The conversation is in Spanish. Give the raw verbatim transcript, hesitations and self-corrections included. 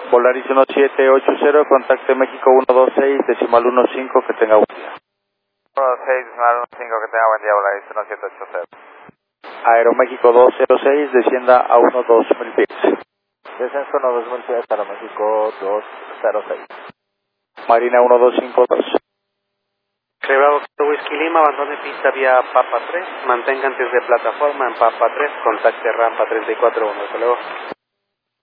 Volaris uno siete ocho cero, contacte México uno dos seis, decimal uno cinco, que tenga buen día. uno dos seis, decimal uno cinco, que tenga buen día, Volaris uno siete ocho cero. Aeroméxico dos cero seis, descienda a uno dos mil pies. Descenso uno dos mil pies, Aeroméxico dos cero seis. Marina uno dos cinco dos. Bravo Whisky Lima, abandone pista vía Papa tres, mantenga antes de plataforma en Papa tres, contacte rampa treinta y cuatro uno, hasta luego.